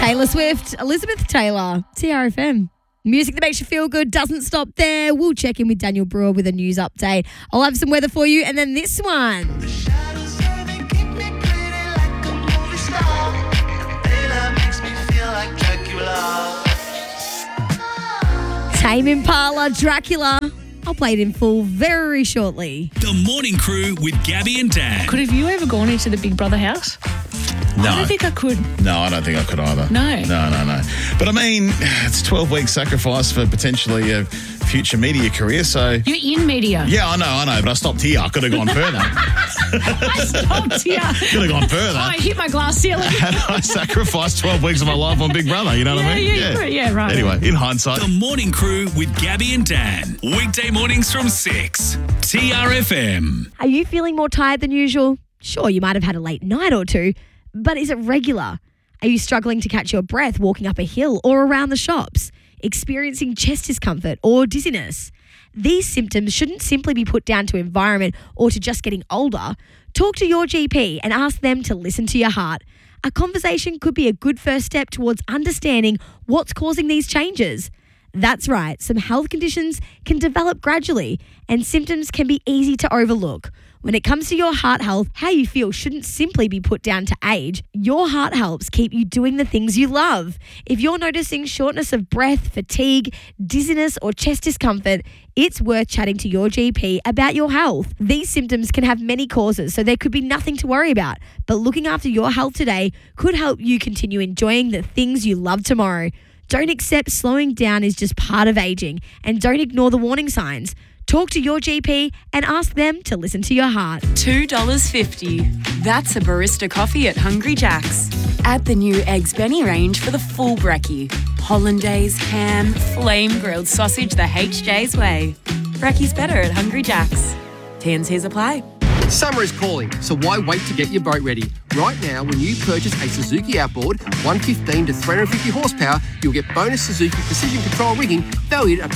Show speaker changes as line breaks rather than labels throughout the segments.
Taylor Swift, Elizabeth Taylor, TRFM. Music that makes you feel good doesn't stop there. We'll check in with Daniel Brewer with a news update. I'll have some weather for you, and then this one. Tame Impala, Dracula. I'll play it in full very shortly.
The Morning Crew with Gabby and Dan.
Have you ever gone into the Big Brother house?
No.
I don't think I could.
No, I don't think I could either.
No.
No. But I mean, it's 12-week sacrifice for potentially a future media career, so...
You're in media.
Yeah, I know, but I stopped here. I could have gone further.
I stopped here.
Could have gone further.
I hit my glass ceiling.
And I sacrificed 12 weeks of my life on Big Brother, you know what I mean?
Yeah, right.
Anyway, in hindsight...
The Morning Crew with Gabby and Dan. Weekday mornings from 6. TRFM.
Are you feeling more tired than usual? Sure, you might have had a late night or two, but is it regular? Are you struggling to catch your breath walking up a hill or around the shops? Experiencing chest discomfort or dizziness? These symptoms shouldn't simply be put down to environment or to just getting older. Talk to your GP and ask them to listen to your heart. A conversation could be a good first step towards understanding what's causing these changes. That's right, some health conditions can develop gradually and symptoms can be easy to overlook. When it comes to your heart health, how you feel shouldn't simply be put down to age. Your heart helps keep you doing the things you love. If you're noticing shortness of breath, fatigue, dizziness, or chest discomfort, it's worth chatting to your GP about your health. These symptoms can have many causes, so there could be nothing to worry about. But looking after your health today could help you continue enjoying the things you love tomorrow. Don't accept slowing down is just part of aging, and don't ignore the warning signs. Talk to your GP and ask them to listen to your heart.
$2.50. That's a barista coffee at Hungry Jack's. Add the new Eggs Benny range for the full brekkie. Hollandaise, ham, flame grilled sausage the HJ's way. Brekkie's better at Hungry Jack's. T&Cs apply.
Summer is calling, so why wait to get your boat ready? Right now, when you purchase a Suzuki Outboard, 115 to 350 horsepower, you'll get bonus Suzuki Precision Control rigging valued up to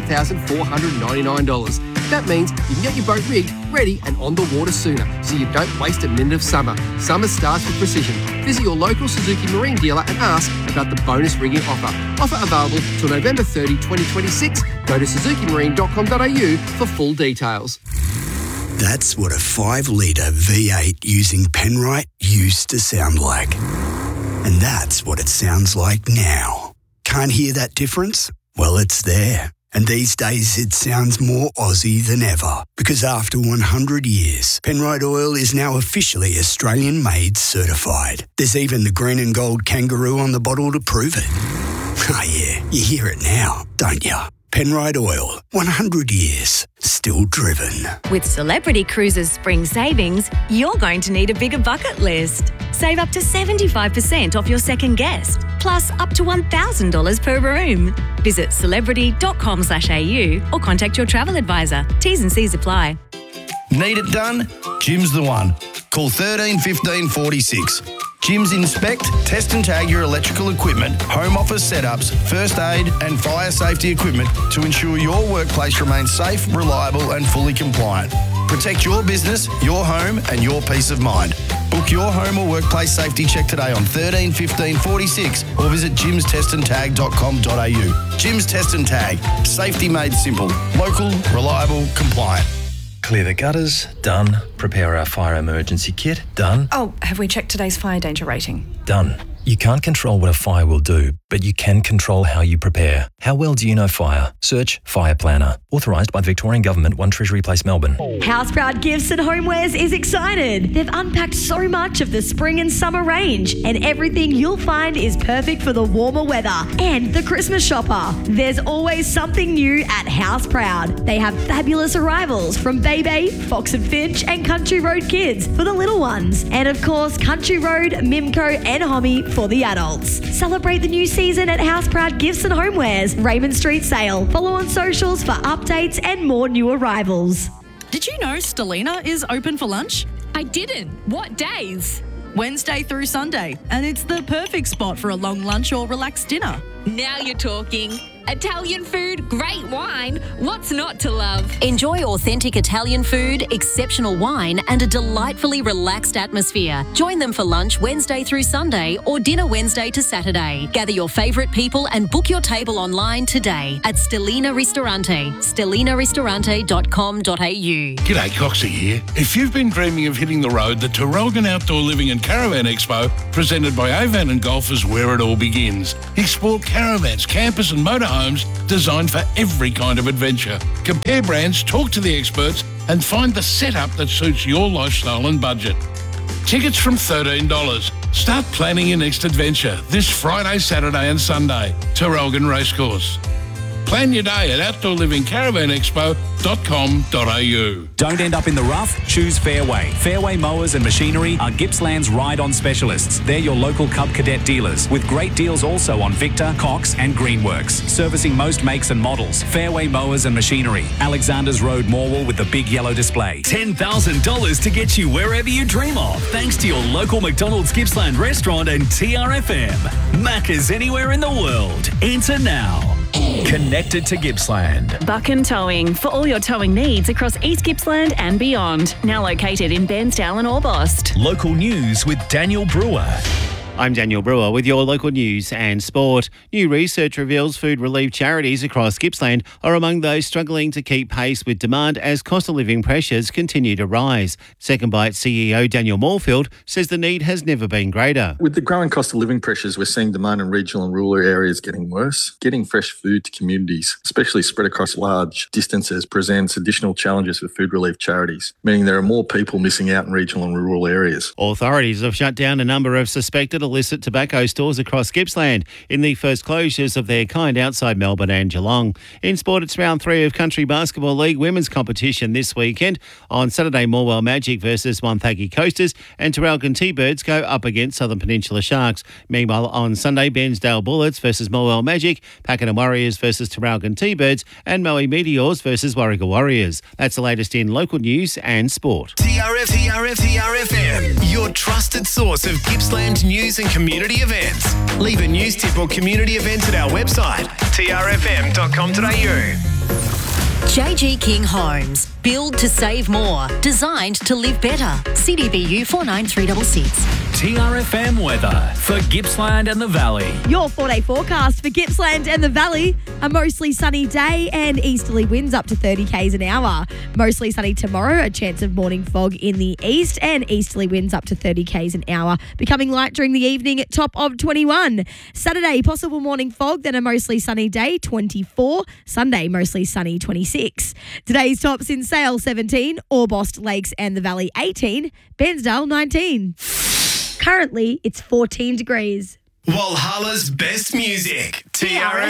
$7,499. That means you can get your boat rigged, ready and on the water sooner, so you don't waste a minute of summer. Summer starts with precision. Visit your local Suzuki Marine dealer and ask about the bonus rigging offer. Offer available till November 30, 2026. Go to suzukimarine.com.au for full details.
That's what a 5-litre V8 using Penrite used to sound like. And that's what it sounds like now. Can't hear that difference? Well, it's there. And these days it sounds more Aussie than ever. Because after 100 years, Penrite Oil is now officially Australian-made certified. There's even the green and gold kangaroo on the bottle to prove it. Oh yeah, you hear it now, don't you? Penrite Oil, 100 years, still driven.
With Celebrity Cruises Spring Savings, you're going to need a bigger bucket list. Save up to 75% off your second guest, plus up to $1,000 per room. Visit celebrity.com.au or contact your travel advisor. T's and C's apply.
Need it done? Jim's the one. Call 13 15 46. Jim's inspect, test and tag your electrical equipment, home office setups, first aid and fire safety equipment to ensure your workplace remains safe, reliable and fully compliant. Protect your business, your home and your peace of mind. Book your home or workplace safety check today on 13 15 46 or visit jimstestandtag.com.au. Jim's Test and Tag. Safety made simple. Local, reliable, compliant.
Clear the gutters, done. Prepare our fire emergency kit, done.
Oh, have we checked today's fire danger rating?
Done. You can't control what a fire will do, but you can control how you prepare. How well do you know fire? Search Fire Planner. Authorised by the Victorian Government, 1 Treasury Place, Melbourne.
Houseproud Gifts and Homewares is excited. They've unpacked so much of the spring and summer range, and everything you'll find is perfect for the warmer weather and the Christmas shopper. There's always something new at Houseproud. They have fabulous arrivals from Bebe, Fox and Finch, and Country Road Kids for the little ones. And of course, Country Road, Mimco, and Homie for the adults. Celebrate the new season at Houseproud Gifts and Homewares, Raymond Street Sale. Follow on socials for updates and more new arrivals.
Did you know Stellina is open for lunch?
I didn't. What days?
Wednesday through Sunday, and it's the perfect spot for a long lunch or relaxed dinner.
Now you're talking. Italian food, great wine. What's not to love? Enjoy authentic Italian food, exceptional wine, and a delightfully relaxed atmosphere. Join them for lunch Wednesday through Sunday or dinner Wednesday to Saturday. Gather your favourite people and book your table online today at Stellina Ristorante, stellinaristorante.com.au.
G'day, Coxie here. If you've been dreaming of hitting the road, the Terrelgan Outdoor Living and Caravan Expo, presented by Avan and Golf, is where it all begins. Explore caravans, campers and motorhomes designed for every kind of adventure. Compare brands, talk to the experts and find the setup that suits your lifestyle and budget. Tickets from $13. Start planning your next adventure this Friday, Saturday and Sunday. Terrelgan Racecourse. Plan your day at outdoorlivingcaravanexpo.com.au.
Don't end up in the rough? Choose Fairway. Fairway Mowers and Machinery are Gippsland's ride-on specialists. They're your local Cub Cadet dealers, with great deals also on Victor, Cox and Greenworks. Servicing most makes and models. Fairway Mowers and Machinery. Alexander's Road, Morwell, with the big yellow display.
$10,000 to get you wherever you dream of, thanks to your local McDonald's Gippsland restaurant and TRFM. Macca's anywhere in the world. Enter now. Connected to Gippsland.
Buchan Towing, for all your towing needs across East Gippsland and beyond. Now located in Bairnsdale and Orbost.
Local news with Daniel Brewer.
I'm Daniel Brewer with your local news and sport. New research reveals food relief charities across Gippsland are among those struggling to keep pace with demand as cost of living pressures continue to rise. Second Bite CEO Daniel Moorfield says the need has never been greater.
With the growing cost of living pressures, we're seeing demand in regional and rural areas getting worse. Getting fresh food to communities, especially spread across large distances, presents additional challenges for food relief charities, meaning there are more people missing out in regional and rural areas.
Authorities have shut down a number of suspected illicit tobacco stores across Gippsland in the first closures of their kind outside Melbourne and Geelong. In sport, it's round 3 of Country Basketball League women's competition this weekend. On Saturday, Morwell Magic versus Wonthaggi Coasters and Terrelgan T-Birds go up against Southern Peninsula Sharks. Meanwhile, on Sunday, Bairnsdale Bullets versus Morwell Magic, Pakenham Warriors versus Terrelgan T-Birds and Moe Meteors versus Warragul Warriors. That's the latest in local news and sport.
TRFM, your trusted source of Gippsland news and community events. Leave a news tip or community event at our website, trfm.com.au.
JG King Homes. Build to save more. Designed to live better. CDBU 49366.
TRFM weather for Gippsland and the Valley.
Your 4-day forecast for Gippsland and the Valley. A mostly sunny day and easterly winds up to 30 k's an hour. Mostly sunny tomorrow, a chance of morning fog in the east and easterly winds up to 30 k's an hour. Becoming light during the evening, top of 21. Saturday, possible morning fog, then a mostly sunny day, 24. Sunday, mostly sunny, 26. Today's tops in Sale, 17. Orbost, Lakes and the Valley, 18. Bairnsdale, 19. Currently, it's 14 degrees.
Walhalla's best music. TRFM.